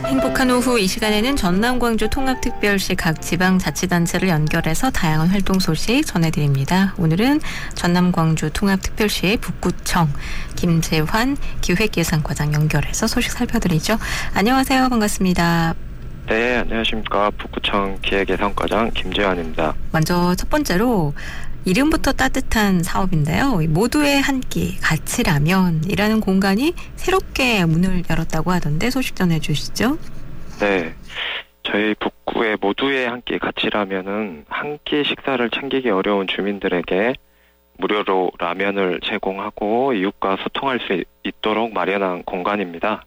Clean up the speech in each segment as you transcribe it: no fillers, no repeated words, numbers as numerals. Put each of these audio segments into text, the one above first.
행복한 오후 이 시간에는 전남 광주 통합특별시 각 지방자치단체를 연결해서 다양한 활동 소식 전해드립니다. 오늘은 전남 광주 통합특별시의 북구청 김재환 기획예산과장 연결해서 소식 살펴드리죠. 안녕하세요. 반갑습니다. 네, 안녕하십니까. 북구청 기획예산과장 김재환입니다. 먼저 첫 번째로 이름부터 따뜻한 사업인데요. 모두의 한 끼 가치라면이라는 공간이 새롭게 문을 열었다고 하던데 소식 전해주시죠. 네, 저희 북구의 모두의 한 끼 가치라면은 한 끼 식사를 챙기기 어려운 주민들에게 무료로 라면을 제공하고 이웃과 소통할 수 있도록 마련한 공간입니다.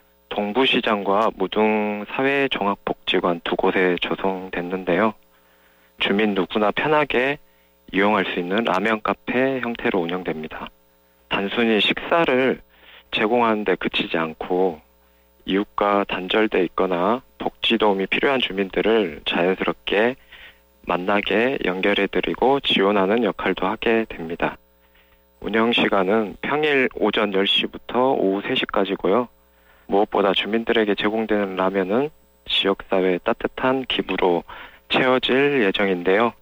동부시장과 무등 사회종합복지관 두 곳에 조성됐는데요. 주민 누구나 편하게 이용할 수 있는 라면 카페 형태로 운영됩니다. 단순히 식사를 제공하는 데 그치지 않고 이웃과 단절돼 있거나 복지 도움이 필요한 주민들을 자연스럽게 만나게 연결해드리고 지원하는 역할도 하게 됩니다. 운영 시간은 평일 오전 10시부터 오후 3시까지고요. 무엇보다 주민들에게 제공되는 라면은 지역사회의 따뜻한 기부로 채워질 예정인데요.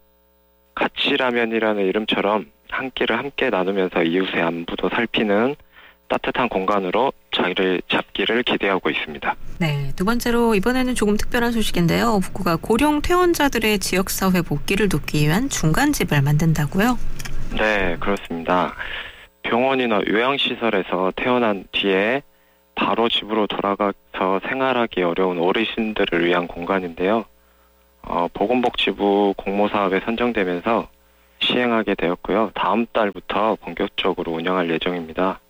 가치라면이라는 이름처럼 한 끼를 함께 나누면서 이웃의 안부도 살피는 따뜻한 공간으로 자리를 잡기를 기대하고 있습니다. 네, 두 번째로 이번에는 조금 특별한 소식인데요. 북구가 고령 퇴원자들의 지역사회 복귀를 돕기 위한 중간집을 만든다고요? 네, 그렇습니다. 병원이나 요양시설에서 퇴원한 뒤에 바로 집으로 돌아가서 생활하기 어려운 어르신들을 위한 공간인데요. 보건복지부 공모사업에 선정되면서 시행하게 되었고요. 다음 달부터 본격적으로 운영할 예정입니다.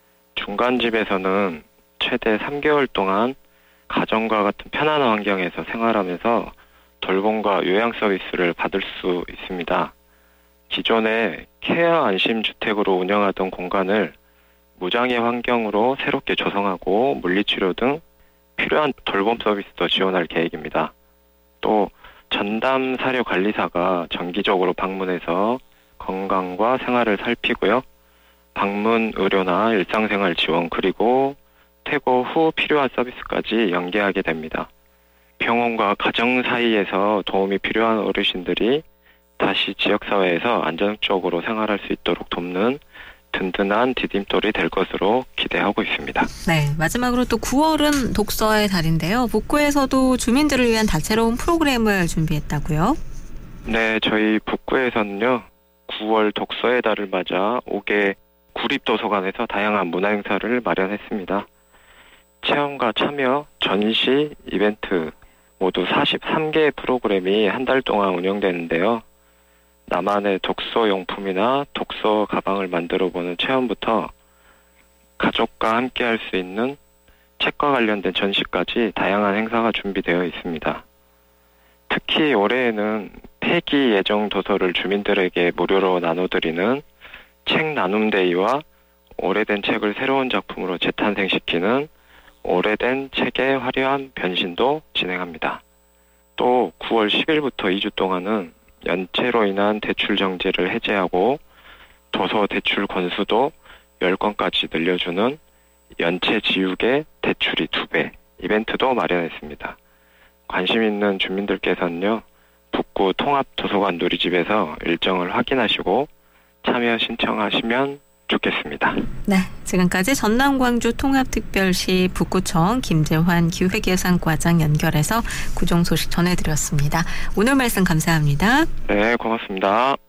중간집에서는 최대 3개월 동안 가정과 같은 편안한 환경에서 생활하면서 돌봄과 요양 서비스를 받을 수 있습니다. 기존에 케어 안심주택으로 운영하던 공간을 무장애 환경으로 새롭게 조성하고 물리치료 등 필요한 돌봄 서비스도 지원할 계획입니다. 또 전담 사료관리사가 정기적으로 방문해서 건강과 생활을 살피고요. 방문 의료나 일상생활 지원 그리고 퇴거 후 필요한 서비스까지 연계하게 됩니다. 병원과 가정 사이에서 도움이 필요한 어르신들이 다시 지역사회에서 안정적으로 생활할 수 있도록 돕는 든든한 디딤돌이 될 것으로 기대하고 있습니다. 네, 마지막으로 또 9월은 독서의 달인데요. 북구에서도 주민들을 위한 다채로운 프로그램을 준비했다고요? 네, 저희 북구에서는요. 9월 독서의 달을 맞아 5개 구립도서관에서 다양한 문화행사를 마련했습니다. 체험과 참여, 전시, 이벤트 모두 43개의 프로그램이 한 달 동안 운영되는데요. 나만의 독서용품이나 독서 가방을 만들어보는 체험부터 가족과 함께 할 수 있는 책과 관련된 전시까지 다양한 행사가 준비되어 있습니다. 특히 올해에는 폐기 예정 도서를 주민들에게 무료로 나눠드리는 책 나눔 데이와 오래된 책을 새로운 작품으로 재탄생시키는 오래된 책의 화려한 변신도 진행합니다. 또 9월 10일부터 2주 동안은 연체로 인한 대출 정지를 해제하고 도서 대출 건수도 10건까지 늘려주는 연체 지우개 대출이 2배 이벤트도 마련했습니다. 관심 있는 주민들께서는요. 북구 통합도서관 누리집에서 일정을 확인하시고 참여 신청하시면 좋겠습니다. 네, 지금까지 전남 광주 통합특별시 북구청 김재환 기획예산과장 연결해서 구정 소식 전해드렸습니다. 오늘 말씀 감사합니다. 네, 고맙습니다.